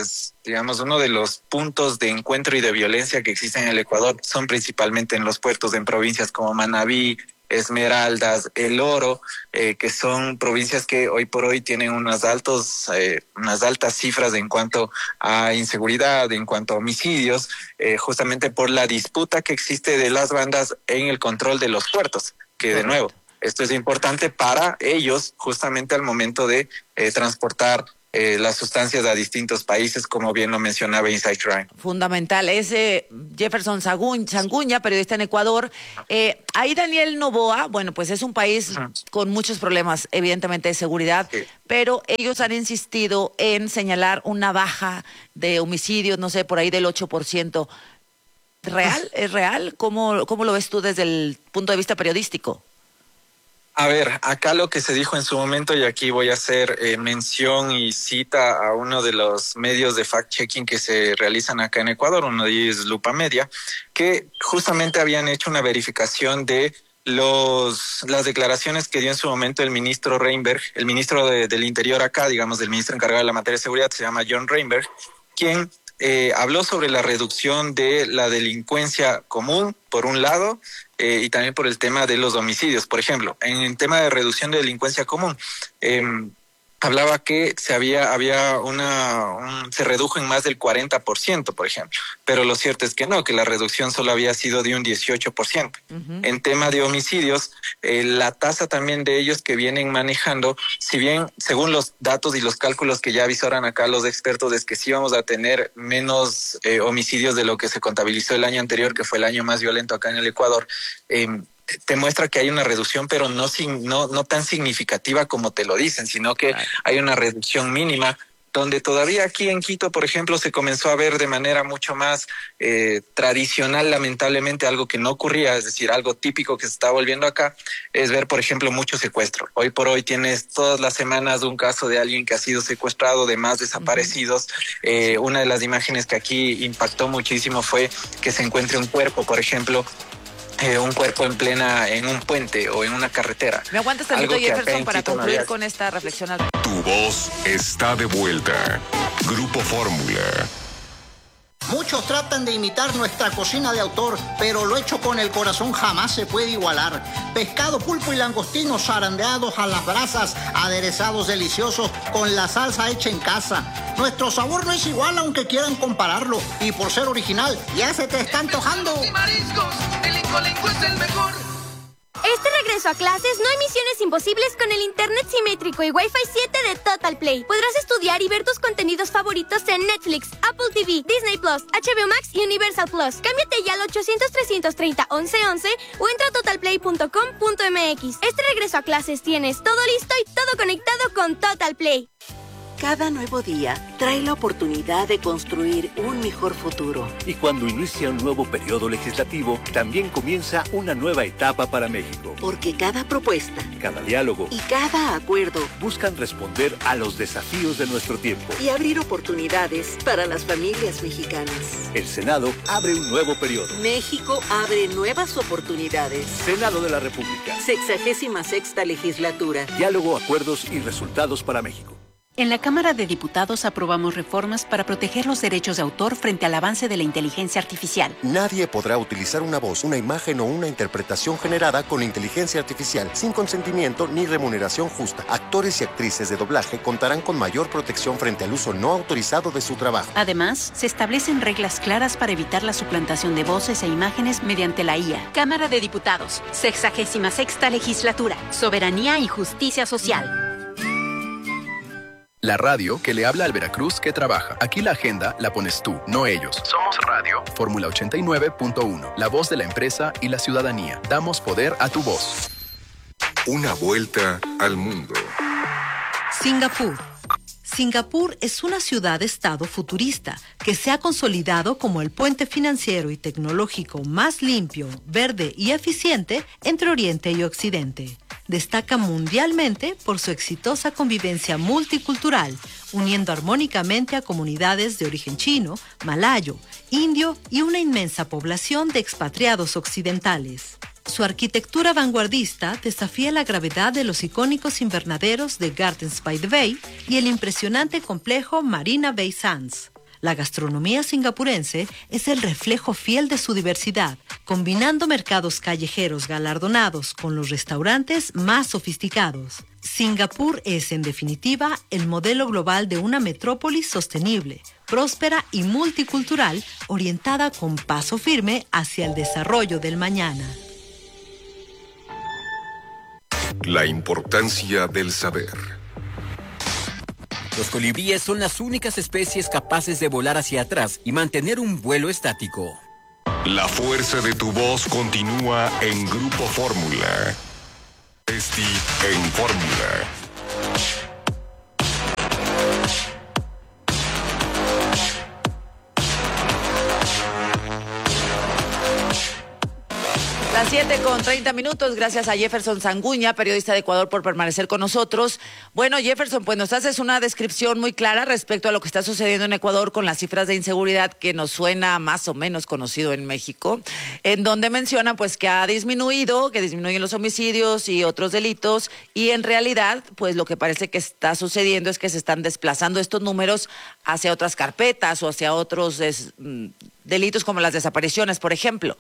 Speaker 2: los puntos de encuentro y de violencia que existen en el Ecuador son principalmente en los puertos, en provincias como Manabí, Esmeraldas, El Oro, que son provincias que hoy por hoy tienen unas altas cifras en cuanto a inseguridad, en cuanto a homicidios, justamente por la disputa que existe de las bandas en el control de los puertos, que de nuevo, esto es importante para ellos justamente al momento de transportar las sustancias a distintos países, como bien lo mencionaba Insight Crime.
Speaker 13: Fundamental. Es Jefferson Sanguña, periodista en Ecuador. Ahí Daniel Noboa, bueno, pues es un país con muchos problemas, evidentemente, de seguridad, pero ellos han insistido en señalar una baja de homicidios, no sé, por ahí del 8%. ¿Real? ¿Es real? ¿Cómo lo ves tú desde el punto de vista periodístico?
Speaker 2: A ver, acá lo que se dijo en su momento, y aquí voy a hacer mención y cita a uno de los medios de fact-checking que se realizan acá en Ecuador, uno de ellos es Lupa Media, que justamente habían hecho una verificación de las declaraciones que dio en su momento el ministro Reinberg, el ministro del Interior acá, digamos, del ministro encargado de la materia de seguridad, se llama John Reinberg, quien habló sobre la reducción de la delincuencia común, por un lado, y también por el tema de los homicidios. Por ejemplo, en el tema de reducción de delincuencia común, hablaba que se redujo en más del 40%, por ejemplo, pero lo cierto es que no, que la reducción solo había sido de un 18%. En tema de homicidios, la tasa también de ellos que vienen manejando, si bien según los datos y los cálculos que ya avisaron acá los expertos, es que sí vamos a tener menos homicidios de lo que se contabilizó el año anterior, que fue el año más violento acá en el Ecuador, te muestra que hay una reducción, pero no tan significativa como te lo dicen, sino que hay una reducción mínima, donde todavía aquí en Quito, por ejemplo, se comenzó a ver de manera mucho más tradicional, lamentablemente, algo que no ocurría, es decir, algo típico que se está volviendo acá, es ver, por ejemplo, mucho secuestro. Hoy por hoy tienes todas las semanas un caso de alguien que ha sido secuestrado, de más desaparecidos. Una de las imágenes que aquí impactó muchísimo fue que se encuentre un cuerpo, por ejemplo, un cuerpo en un puente o en una carretera.
Speaker 13: ¿Me aguantas tantito, Jefferson, para concluir con esta reflexión?
Speaker 1: Tu voz está de vuelta. Grupo Fórmula.
Speaker 6: Muchos tratan de imitar nuestra cocina de autor, pero lo hecho con el corazón jamás se puede igualar. Pescado, pulpo y langostinos zarandeados a las brasas, aderezados deliciosos con la salsa hecha en casa. Nuestro sabor no es igual aunque quieran compararlo, y por ser original ya se te está antojando.
Speaker 3: Este
Speaker 7: regreso a clases, no hay misiones imposibles con el internet simétrico y Wi-Fi 7 de Total Play. Podrás estudiar y ver tus contenidos favoritos en Netflix, Apple TV, Disney Plus, HBO Max y Universal Plus. Cámbiate ya al 800-330-1111 o entra a totalplay.com.mx. Este regreso a clases tienes todo listo y todo conectado con Total Play.
Speaker 12: Cada nuevo día trae la oportunidad de construir un mejor futuro.
Speaker 14: Y cuando inicia un nuevo periodo legislativo, también comienza una nueva etapa para México.
Speaker 12: Porque cada propuesta,
Speaker 14: cada diálogo
Speaker 12: y cada acuerdo
Speaker 14: buscan responder a los desafíos de nuestro tiempo
Speaker 12: y abrir oportunidades para las familias mexicanas.
Speaker 14: El Senado abre un nuevo periodo.
Speaker 12: México abre nuevas oportunidades.
Speaker 14: Senado de la República.
Speaker 12: 66ª legislatura.
Speaker 14: Diálogo, acuerdos y resultados para México.
Speaker 15: En la Cámara de Diputados aprobamos reformas para proteger los derechos de autor frente al avance de la inteligencia artificial.
Speaker 16: Nadie podrá utilizar una voz, una imagen o una interpretación generada con inteligencia artificial sin consentimiento ni remuneración justa. Actores y actrices de doblaje contarán con mayor protección frente al uso no autorizado de su trabajo.
Speaker 15: Además, se establecen reglas claras para evitar la suplantación de voces e imágenes mediante la IA.
Speaker 26: Cámara de Diputados, 66ª legislatura, soberanía y justicia social.
Speaker 27: La radio que le habla al Veracruz que trabaja. Aquí la agenda la pones tú, no ellos. Somos radio. Fórmula 89.1. La voz de la empresa y la ciudadanía. Damos poder a tu voz.
Speaker 1: Una vuelta al mundo.
Speaker 28: Singapur. Singapur es una ciudad-estado futurista que se ha consolidado como el puente financiero y tecnológico más limpio, verde y eficiente entre Oriente y Occidente. Destaca mundialmente por su exitosa convivencia multicultural, uniendo armónicamente a comunidades de origen chino, malayo, indio y una inmensa población de expatriados occidentales. Su arquitectura vanguardista desafía la gravedad de los icónicos invernaderos de Gardens by the Bay y el impresionante complejo Marina Bay Sands. La gastronomía singapurense es el reflejo fiel de su diversidad, combinando mercados callejeros galardonados con los restaurantes más sofisticados. Singapur es, en definitiva, el modelo global de una metrópolis sostenible, próspera y multicultural, orientada con paso firme hacia el desarrollo del mañana.
Speaker 1: La importancia del saber.
Speaker 5: Los colibríes son las únicas especies capaces de volar hacia atrás y mantener un vuelo estático.
Speaker 1: La fuerza de tu voz continúa en Grupo Fórmula. En Fórmula.
Speaker 13: Las 7:30. Gracias a Jefferson Sanguña, periodista de Ecuador, por permanecer con nosotros. Bueno, Jefferson, pues nos haces una descripción muy clara respecto a lo que está sucediendo en Ecuador con las cifras de inseguridad que nos suena más o menos conocido en México, en donde menciona pues que disminuyen los homicidios y otros delitos, y en realidad pues lo que parece que está sucediendo es que se están desplazando estos números hacia otras carpetas o hacia otros delitos como las desapariciones, por ejemplo.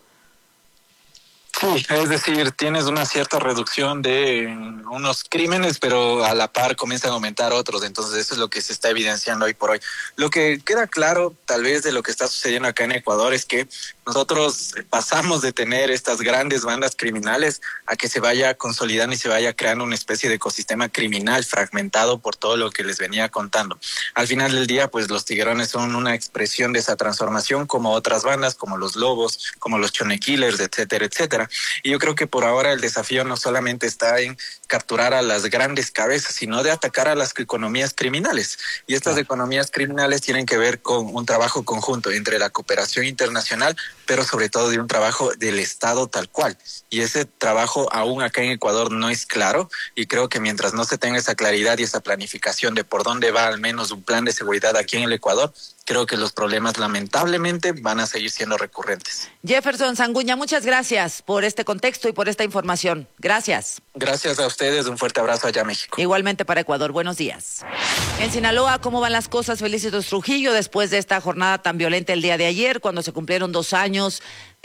Speaker 2: Sí, es decir, tienes una cierta reducción de unos crímenes, pero a la par comienzan a aumentar otros, entonces eso es lo que se está evidenciando hoy por hoy. Lo que queda claro, tal vez, de lo que está sucediendo acá en Ecuador es que nosotros pasamos de tener estas grandes bandas criminales a que se vaya consolidando y se vaya creando una especie de ecosistema criminal fragmentado por todo lo que les venía contando. Al final del día, pues los tiguerones son una expresión de esa transformación, como otras bandas, como los lobos, como los Chone Killers, etcétera, etcétera. Y yo creo que por ahora el desafío no solamente está en capturar a las grandes cabezas, sino de atacar a las economías criminales. Y estas economías criminales tienen que ver con un trabajo conjunto entre la cooperación internacional, pero sobre todo de un trabajo del Estado tal cual. Y ese trabajo aún acá en Ecuador no es claro, y creo que mientras no se tenga esa claridad y esa planificación de por dónde va al menos un plan de seguridad aquí en el Ecuador, creo que los problemas lamentablemente van a seguir siendo recurrentes.
Speaker 13: Jefferson Sanguña, muchas gracias por este contexto y por esta información. Gracias.
Speaker 2: Gracias a ustedes, un fuerte abrazo allá a México.
Speaker 13: Igualmente para Ecuador, buenos días. En Sinaloa, ¿cómo van las cosas, Felicitos Trujillo, después de esta jornada tan violenta el día de ayer, cuando se cumplieron 2 años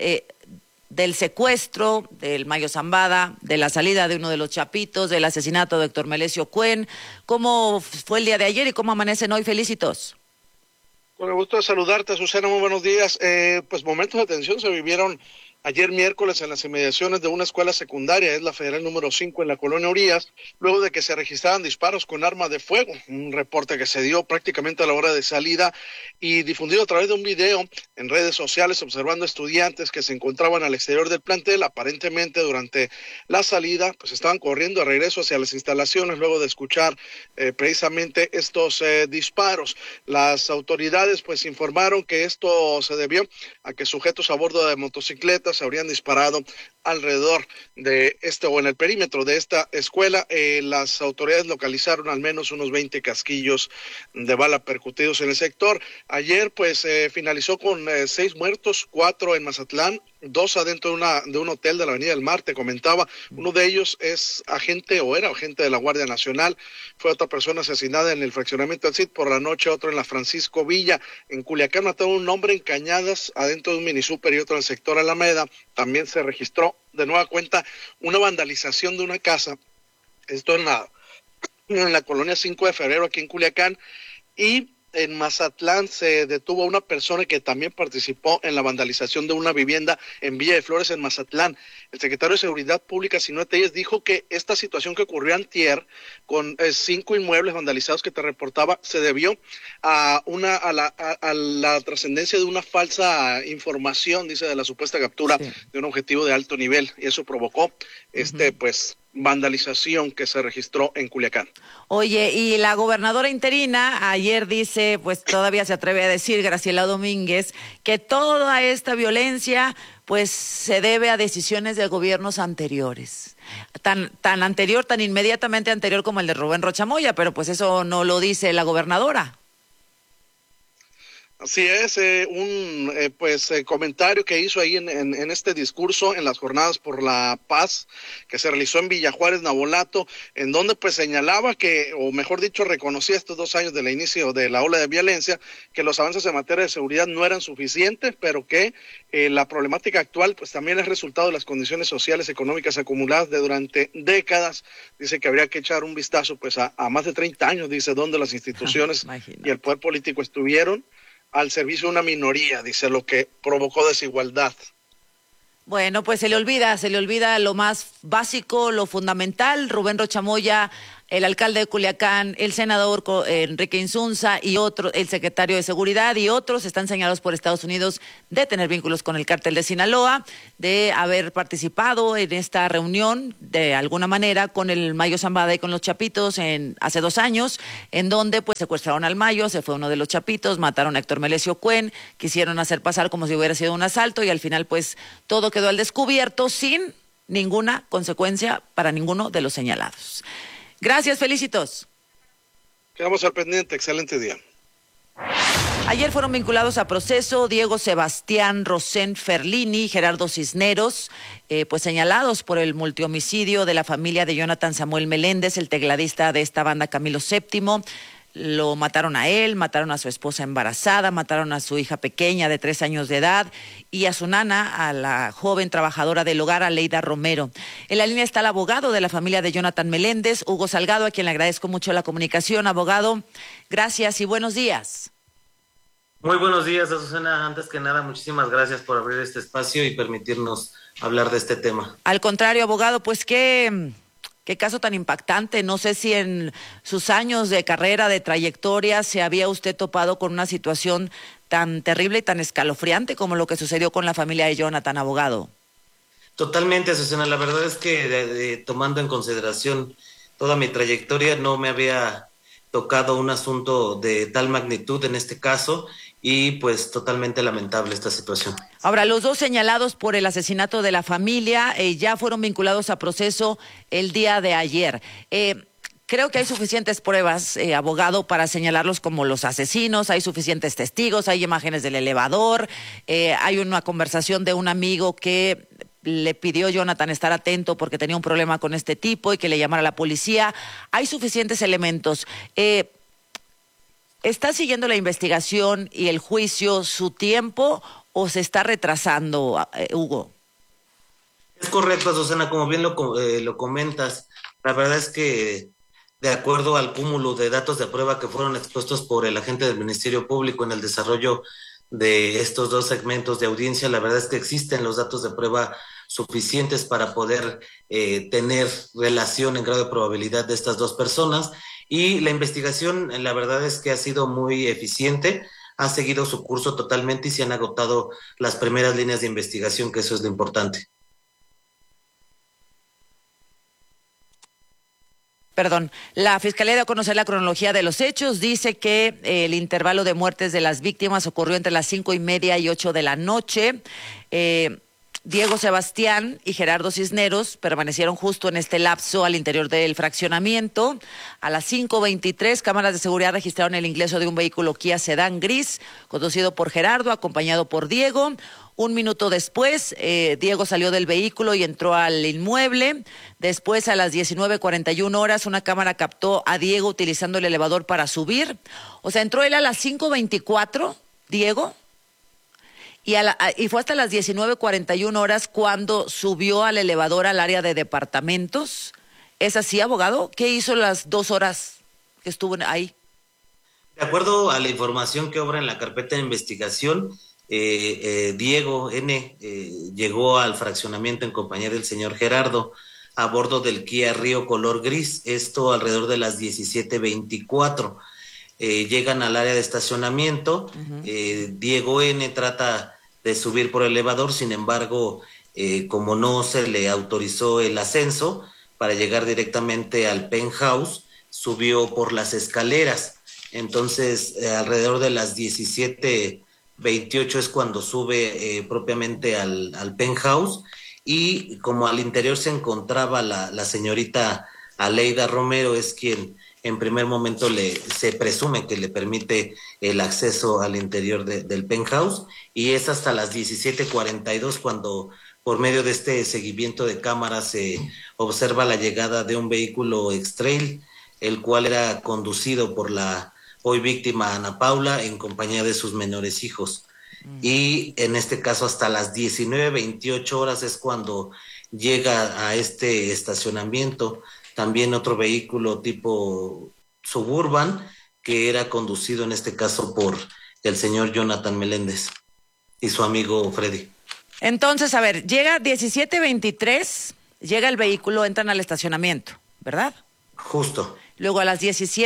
Speaker 13: del secuestro del Mayo Zambada, de la salida de uno de los chapitos, del asesinato de Héctor Melesio Cuen? ¿Cómo fue el día de ayer y cómo amanecen hoy, Felicitos?
Speaker 29: Con el gusto de saludarte, Susana, muy buenos días. Pues momentos de tensión se vivieron
Speaker 4: ayer miércoles en las inmediaciones de una escuela secundaria, es la Federal número 5 en la colonia Urias, luego de que se registraran disparos con arma de fuego, un reporte que se dio prácticamente a la hora de salida y difundido a través de un video en redes sociales, observando estudiantes que se encontraban al exterior del plantel, aparentemente durante la salida, pues estaban corriendo de regreso hacia las instalaciones luego de escuchar precisamente estos disparos. Las autoridades pues informaron que esto se debió a que sujetos a bordo de motocicletas se habrían disparado alrededor de en el perímetro de esta escuela. Las autoridades localizaron al menos unos 20 casquillos de bala percutidos en el sector. Ayer pues finalizó con 6 muertos, 4 en Mazatlán, 2 adentro de un hotel de la Avenida del Mar, te comentaba. Uno de ellos es era agente de la Guardia Nacional. Fue otra persona asesinada en el fraccionamiento del CID por la noche, otro en la Francisco Villa. En Culiacán mataron a un hombre en Cañadas, adentro de un minisúper, y otro en el sector Alameda. También se registró de nueva cuenta una vandalización de una casa, esto en la colonia 5 de febrero aquí en Culiacán, y en Mazatlán se detuvo a una persona que también participó en la vandalización de una vivienda en Villa de Flores, en Mazatlán. El secretario de Seguridad Pública, Sinúe Telles, dijo que esta situación que ocurrió antier con 5 inmuebles vandalizados que te reportaba se debió a la trascendencia de una falsa información, dice, de la supuesta captura de un objetivo de alto nivel, y eso provocó vandalización que se registró en Culiacán.
Speaker 13: Oye, y la gobernadora interina ayer dice, pues todavía se atreve a decir, Graciela Domínguez, que toda esta violencia pues se debe a decisiones de gobiernos anteriores. Tan inmediatamente anterior como el de Rubén Rocha Moya, pero pues eso no lo dice la gobernadora.
Speaker 4: Así es, un comentario que hizo ahí en este discurso en las jornadas por la paz que se realizó en Villa Juárez, Navolato, en donde pues señalaba que, o mejor dicho, reconocía estos 2 años del inicio de la ola de violencia, que los avances en materia de seguridad no eran suficientes, pero que la problemática actual pues también es resultado de las condiciones sociales y económicas acumuladas de durante décadas. Dice que habría que echar un vistazo pues a más de 30 años, dice, donde las instituciones y el poder político estuvieron al servicio de una minoría, dice, lo que provocó desigualdad.
Speaker 13: Bueno, pues se le olvida lo más básico, lo fundamental. Rubén Rocha Moya, el alcalde de Culiacán, el senador Enrique Insunza y el secretario de Seguridad y otros están señalados por Estados Unidos de tener vínculos con el cártel de Sinaloa, de haber participado en esta reunión de alguna manera con el Mayo Zambada y con los Chapitos hace 2 años, en donde pues secuestraron al Mayo, se fue uno de los Chapitos, mataron a Héctor Melesio Cuen, quisieron hacer pasar como si hubiera sido un asalto y al final pues todo quedó al descubierto sin ninguna consecuencia para ninguno de los señalados. Gracias, Felicitos.
Speaker 4: Quedamos al pendiente, excelente día.
Speaker 13: Ayer fueron vinculados a proceso Diego Sebastián Rosén Ferlini, Gerardo Cisneros, pues señalados por el multihomicidio de la familia de Jonathan Samuel Meléndez, el tecladista de esta banda Camilo VII. Lo mataron a él, mataron a su esposa embarazada, mataron a su hija pequeña de 3 años de edad y a su nana, a la joven trabajadora del hogar, Aleida Romero. En la línea está el abogado de la familia de Jonathan Meléndez, Hugo Salgado, a quien le agradezco mucho la comunicación. Abogado, gracias y buenos días.
Speaker 17: Muy buenos días, Azucena. Antes que nada, muchísimas gracias por abrir este espacio y permitirnos hablar de este tema.
Speaker 13: Al contrario, abogado, pues qué caso tan impactante. No sé si en sus años de carrera, de trayectoria, se había usted topado con una situación tan terrible y tan escalofriante como lo que sucedió con la familia de Jonathan, abogado.
Speaker 17: Totalmente, Azucena. La verdad es que tomando en consideración toda mi trayectoria, no me había tocado un asunto de tal magnitud en este caso y pues totalmente lamentable esta situación.
Speaker 13: Ahora, los 2 señalados por el asesinato de la familia ya fueron vinculados a proceso el día de ayer. Creo que hay suficientes pruebas, abogado, para señalarlos como los asesinos, hay suficientes testigos, hay imágenes del elevador, hay una conversación de un amigo que le pidió a Jonathan estar atento porque tenía un problema con este tipo y que le llamara a la policía. Hay suficientes elementos. ¿Está siguiendo la investigación y el juicio su tiempo o se está retrasando, Hugo?
Speaker 17: Es correcto, Azucena, como bien lo comentas. La verdad es que, de acuerdo al cúmulo de datos de prueba que fueron expuestos por el agente del Ministerio Público en el desarrollo de estos dos segmentos de audiencia. La verdad es que existen los datos de prueba suficientes para poder tener relación en grado de probabilidad de estas dos personas, y la investigación, la verdad es que ha sido muy eficiente, ha seguido su curso totalmente y se han agotado las primeras líneas de investigación, que eso es lo importante.
Speaker 13: Perdón, la Fiscalía dio a conocer la cronología de los hechos. Dice que el intervalo de muertes de las víctimas ocurrió entre las 5:30 y 8 de la noche. Diego Sebastián y Gerardo Cisneros permanecieron justo en este lapso al interior del fraccionamiento. A las 5:23, cámaras de seguridad registraron el ingreso de un vehículo Kia Sedán gris, conducido por Gerardo, acompañado por Diego. Un minuto después, Diego salió del vehículo y entró al inmueble. Después, a las 19:41 horas, una cámara captó a Diego utilizando el elevador para subir. O sea, entró él a las 5:24, Diego, y fue hasta las 19:41 horas cuando subió al elevador al área de departamentos. ¿Es así, abogado? ¿Qué hizo las 2 horas que estuvo ahí?
Speaker 17: De acuerdo a la información que obra en la carpeta de investigación, Diego N. Llegó al fraccionamiento en compañía del señor Gerardo a bordo del Kia Río color gris, esto alrededor de las 17:24. Llegan al área de estacionamiento. Diego N. trata de subir por el elevador, sin embargo, como no se le autorizó el ascenso para llegar directamente al penthouse, subió por las escaleras. Entonces, alrededor de las 17:28 es cuando sube propiamente al penthouse, y como al interior se encontraba la señorita Aleida Romero, es quien en primer momento se presume que le permite el acceso al interior del penthouse, y es hasta las 17:42 cuando, por medio de este seguimiento de cámaras, se observa la llegada de un vehículo X-Trail, el cual era conducido por la hoy víctima Ana Paula en compañía de sus menores hijos. Y en este caso hasta las 19:28 horas es cuando llega a este estacionamiento también otro vehículo tipo Suburban, que era conducido en este caso por el señor Jonathan Meléndez y su amigo Freddy.
Speaker 13: Entonces, a ver, llega 17:23, llega el vehículo, entran al estacionamiento, ¿verdad?
Speaker 17: Justo.
Speaker 13: Luego a las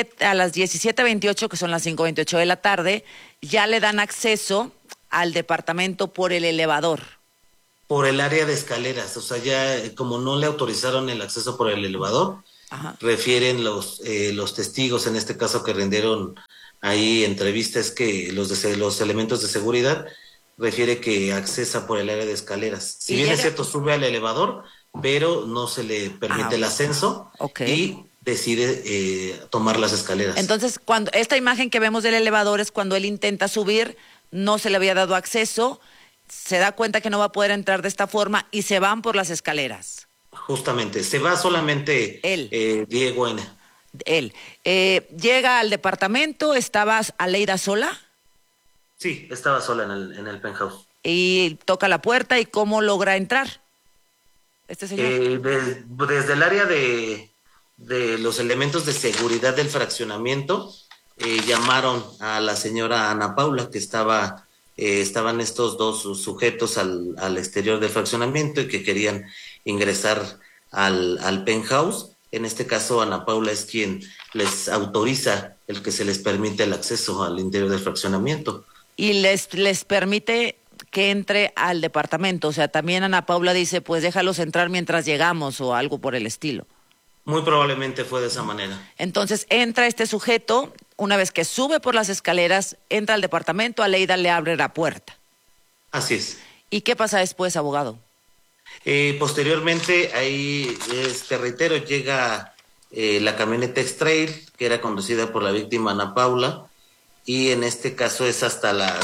Speaker 13: 17:28, que son las 5:28 de la tarde, ya le dan acceso al departamento por el elevador.
Speaker 17: Por el área de escaleras, o sea, ya como no le autorizaron el acceso por el elevador, refieren los testigos, en este caso que rindieron ahí entrevistas, que los elementos de seguridad, refiere que accesa por el área de escaleras. Si bien es cierto, sube al elevador, pero no se le permite el ascenso, y decide tomar las escaleras.
Speaker 13: Entonces, cuando esta imagen que vemos del elevador es cuando él intenta subir, no se le había dado acceso, se da cuenta que no va a poder entrar de esta forma y se van por las escaleras.
Speaker 17: Justamente, se va solamente él. Diego N.
Speaker 13: Él. Llega al departamento, ¿estaba Aleida sola?
Speaker 17: Sí, estaba sola en el penthouse.
Speaker 13: Y toca la puerta, ¿y cómo logra entrar este señor?
Speaker 17: Desde el área de los elementos de seguridad del fraccionamiento, llamaron a la señora Ana Paula, que estaban estos dos sujetos al exterior del fraccionamiento y que querían ingresar al penthouse. En este caso, Ana Paula es quien les autoriza el que se les permite el acceso al interior del fraccionamiento.
Speaker 13: Y les permite que entre al departamento. O sea, también Ana Paula dice, pues déjalos entrar mientras llegamos o algo por el estilo.
Speaker 17: Muy probablemente fue de esa manera.
Speaker 13: Entonces entra este sujeto, una vez que sube por las escaleras, entra al departamento, Aleida le abre la puerta.
Speaker 17: Así es.
Speaker 13: ¿Y qué pasa después, abogado?
Speaker 17: Posteriormente, ahí, reitero, llega la camioneta X-Trail, que era conducida por la víctima Ana Paula, y en este caso es hasta las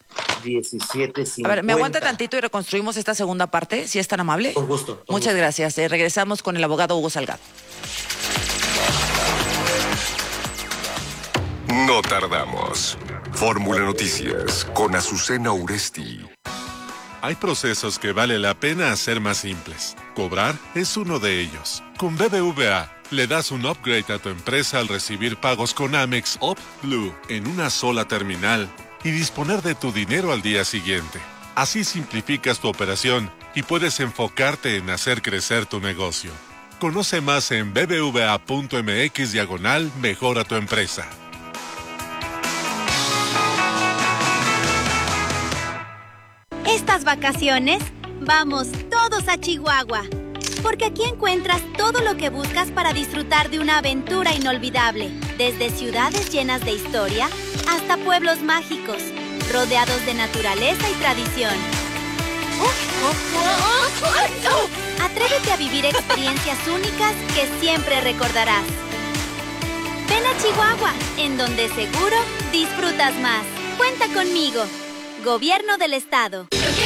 Speaker 17: 17:50.
Speaker 13: A ver, ¿me aguanta tantito y reconstruimos esta segunda parte, si es tan amable?
Speaker 17: Con gusto.
Speaker 13: Muchas gracias. Regresamos con el abogado Hugo Salgado.
Speaker 1: No tardamos. Fórmula Noticias con Azucena Uresti.
Speaker 8: Hay procesos que vale la pena hacer más simples. Cobrar es uno de ellos. Con BBVA, le das un upgrade a tu empresa al recibir pagos con Amex Up Blue en una sola terminal. y disponer de tu dinero al día siguiente. Así simplificas tu operación y puedes enfocarte en hacer crecer tu negocio. Conoce más en bbva.mx/mejora tu empresa.
Speaker 9: Estas vacaciones, vamos todos a Chihuahua, porque aquí encuentras todo lo que buscas para disfrutar de una aventura inolvidable, desde ciudades llenas de historia hasta pueblos mágicos, rodeados de naturaleza y tradición. Atrévete a vivir experiencias únicas que siempre recordarás. Ven a Chihuahua, en donde seguro disfrutas más. Cuenta conmigo. Gobierno del Estado.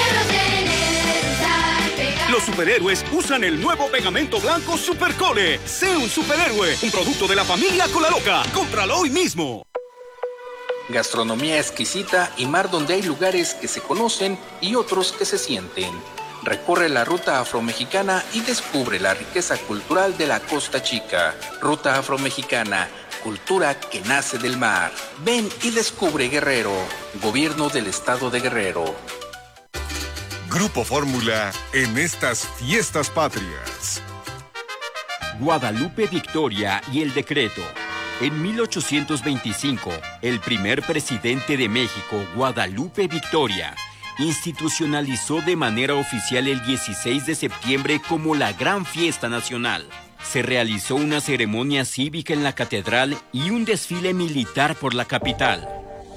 Speaker 11: Los superhéroes usan el nuevo pegamento blanco Supercole. Sé un superhéroe, un producto de la familia Cola Loca. Cómpralo hoy mismo.
Speaker 18: Gastronomía exquisita y mar donde hay lugares que se conocen y otros que se sienten. Recorre la ruta afromexicana y descubre la riqueza cultural de la Costa Chica. Ruta afromexicana, cultura que nace del mar. Ven y descubre Guerrero. Gobierno del Estado de Guerrero.
Speaker 1: Grupo Fórmula en estas fiestas patrias.
Speaker 5: Guadalupe Victoria y el decreto. En 1825, el primer presidente de México, Guadalupe Victoria, institucionalizó de manera oficial el 16 de septiembre como la gran fiesta nacional. Se realizó una ceremonia cívica en la catedral y un desfile militar por la capital.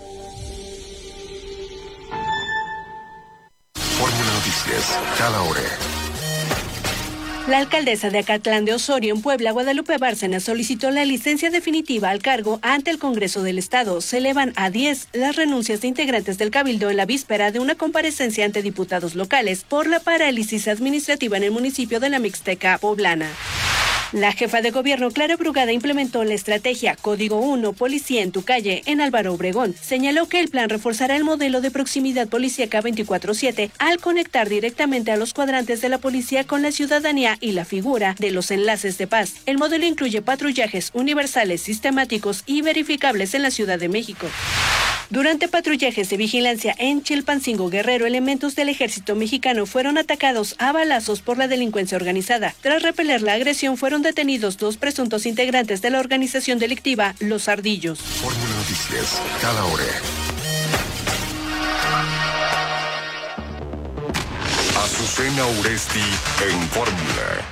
Speaker 1: Fórmula Noticias, cada hora.
Speaker 19: La alcaldesa de Acatlán de Osorio, en Puebla, Guadalupe Bárcena, solicitó la licencia definitiva al cargo ante el Congreso del Estado. Se elevan a 10 las renuncias de integrantes del Cabildo en la víspera de una comparecencia ante diputados locales por la parálisis administrativa en el municipio de la Mixteca poblana. La jefa de gobierno, Clara Brugada, implementó la estrategia Código 1, Policía en tu calle, en Álvaro Obregón. Señaló que el plan reforzará el modelo de proximidad policíaca 24/7 al conectar directamente a los cuadrantes de la policía con la ciudadanía y la figura de los enlaces de paz. El modelo incluye patrullajes universales, sistemáticos y verificables en la Ciudad de México. Durante patrullajes de vigilancia en Chilpancingo, Guerrero, elementos del ejército mexicano fueron atacados a balazos por la delincuencia organizada. Tras repeler la agresión, fueron detenidos 2 presuntos integrantes de la organización delictiva Los Ardillos.
Speaker 1: Fórmula Noticias, cada hora. Azucena Uresti en Fórmula.